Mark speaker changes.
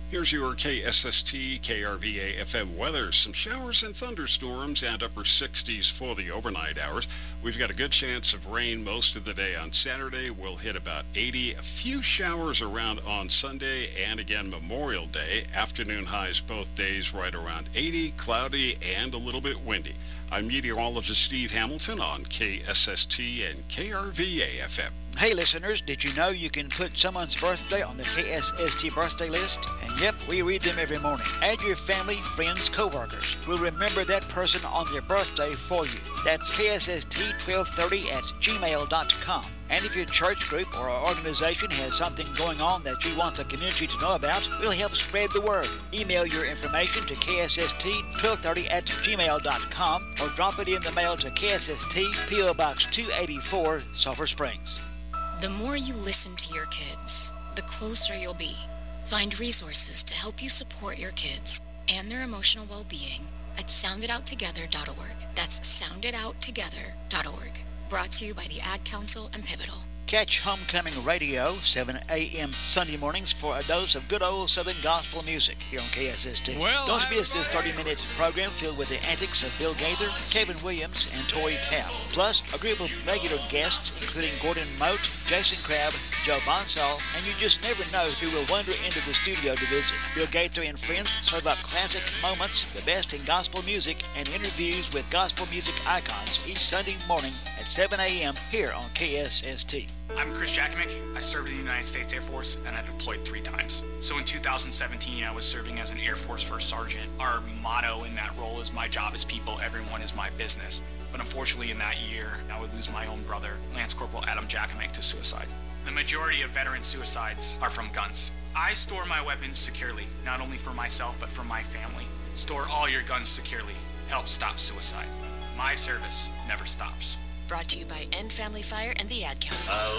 Speaker 1: Here's your KSST KRVA FM weather. Some showers and thunderstorms and upper 60s for the overnight hours. We've got a good chance of rain most of the day on Saturday. We'll hit about 80. A few showers around on Sunday and again Memorial Day. Afternoon highs both days right around 80, cloudy and a little bit windy. I'm meteorologist Steve Hamilton on KSST and KRVA FM.
Speaker 2: Hey listeners, did you know you can put someone's birthday on the KSST birthday list? And yep, we read them every morning. Add your family, friends, co-workers. We'll remember that person on their birthday for you. That's KSST1230@gmail.com. And if your church group or organization has something going on that you want the community to know about, we'll help spread the word. Email your information to KSST1230@gmail.com or drop it in the mail to KSST, P.O. Box 284, Sulphur Springs.
Speaker 3: The more you listen to your kids, the closer you'll be. Find resources to help you support your kids and their emotional well-being at sounditouttogether.org. That's sounditouttogether.org. Brought to you by the Ad Council and Pivotal.
Speaker 2: Catch Homecoming Radio, 7 a.m. Sunday mornings for a dose of good old Southern gospel music here on KSST. Don't miss this 30-minute program filled with the antics of Bill Gaither, Kevin Williams, and Tori Tapp. Plus, a group of regular guests, including Gordon Moat, Jason Crabb, Joe Bonsall, and you just never know who will wander into the studio to visit. Bill Gaither and friends serve up classic moments, the best in gospel music, and interviews with gospel music icons each Sunday morning at 7 a.m. here on KSST.
Speaker 4: I'm Chris Jakovic. I served in the United States Air Force and I deployed 3 times. So in 2017, I was serving as an Air Force First Sergeant. Our motto in that role is my job is people, everyone is my business. But unfortunately in that year, I would lose my own brother, Lance Corporal Adam Jakovic, to suicide. The majority of veteran suicides are from guns. I store my weapons securely, not only for myself, but for my family. Store all your guns securely. Help stop suicide. My service never stops.
Speaker 5: Brought to you by End Family Fire and the Ad Council.